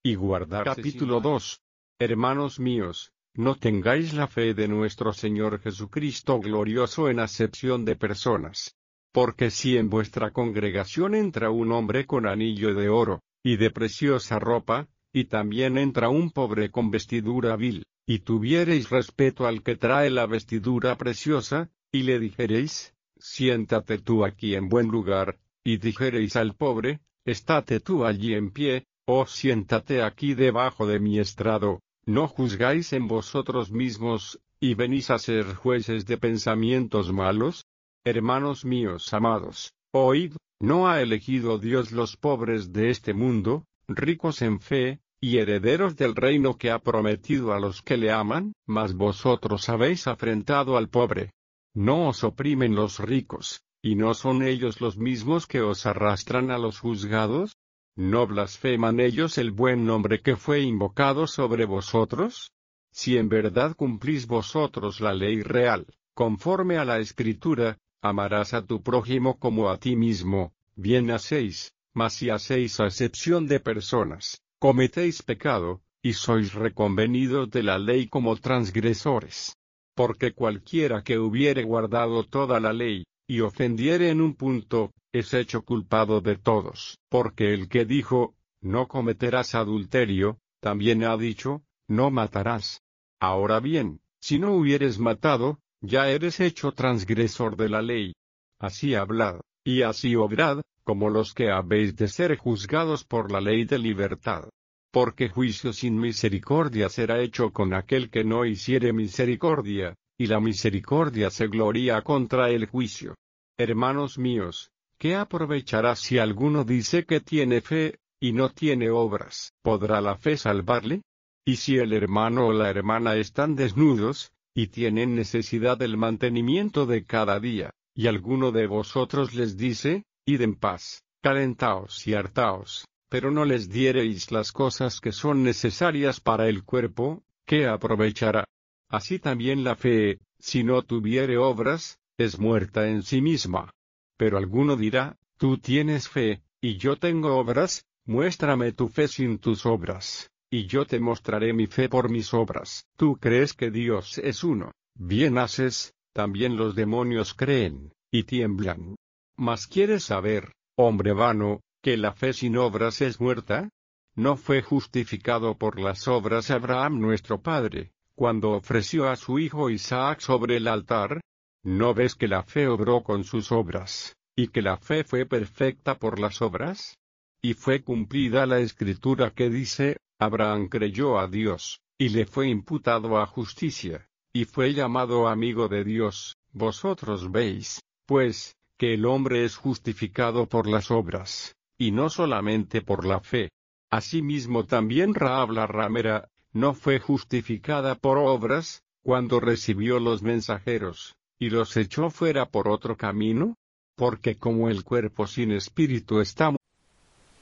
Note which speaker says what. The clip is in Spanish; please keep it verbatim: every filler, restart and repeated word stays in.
Speaker 1: y guardarse. Capítulo dos. Hermanos míos, no tengáis la fe de nuestro Señor Jesucristo glorioso en acepción de personas. Porque si en vuestra congregación entra un hombre con anillo de oro, y de preciosa ropa, y también entra un pobre con vestidura vil, y tuviereis respeto al que trae la vestidura preciosa, y le dijereis, siéntate tú aquí en buen lugar, y dijereis al pobre, estate tú allí en pie, o siéntate aquí debajo de mi estrado, ¿no juzgáis en vosotros mismos, y venís a ser jueces de pensamientos malos? Hermanos míos amados, oíd, ¿no ha elegido Dios los pobres de este mundo, ricos en fe, y herederos del reino que ha prometido a los que le aman? Mas vosotros habéis afrentado al pobre. No os oprimen los ricos, ¿y no son ellos los mismos que os arrastran a los juzgados? ¿No blasfeman ellos el buen nombre que fue invocado sobre vosotros? Si en verdad cumplís vosotros la ley real, conforme a la Escritura, amarás a tu prójimo como a ti mismo, bien hacéis, mas si hacéis acepción de personas, cometéis pecado, y sois reconvenidos de la ley como transgresores. Porque cualquiera que hubiere guardado toda la ley, y ofendiere en un punto, es hecho culpado de todos. Porque el que dijo, no cometerás adulterio, también ha dicho, no matarás. Ahora bien, si no hubieres matado, ya eres hecho transgresor de la ley. Así hablad, y así obrad, como los que habéis de ser juzgados por la ley de libertad. Porque juicio sin misericordia será hecho con aquel que no hiciere misericordia, y la misericordia se gloría contra el juicio. Hermanos míos, ¿qué aprovechará si alguno dice que tiene fe, y no tiene obras? ¿Podrá la fe salvarle? Y si el hermano o la hermana están desnudos, y tienen necesidad del mantenimiento de cada día, y alguno de vosotros les dice, id en paz, calentaos y hartaos, pero no les diereis las cosas que son necesarias para el cuerpo, ¿qué aprovechará? Así también la fe, si no tuviere obras, es muerta en sí misma. Pero alguno dirá, tú tienes fe, y yo tengo obras, muéstrame tu fe sin tus obras, y yo te mostraré mi fe por mis obras. Tú crees que Dios es uno, bien haces, también los demonios creen, y tiemblan. Mas ¿quieres saber, hombre vano, que la fe sin obras es muerta? ¿No fue justificado por las obras Abraham nuestro padre, cuando ofreció a su hijo Isaac sobre el altar? ¿No ves que la fe obró con sus obras, y que la fe fue perfecta por las obras? Y fue cumplida la Escritura que dice, Abraham creyó a Dios, y le fue imputado a justicia, y fue llamado amigo de Dios. Vosotros veis, pues, que el hombre es justificado por las obras, y no solamente por la fe. Asimismo también Rahab la ramera, no fue justificada por obras, cuando recibió los mensajeros, y los echó fuera por otro camino, porque como el cuerpo sin espíritu está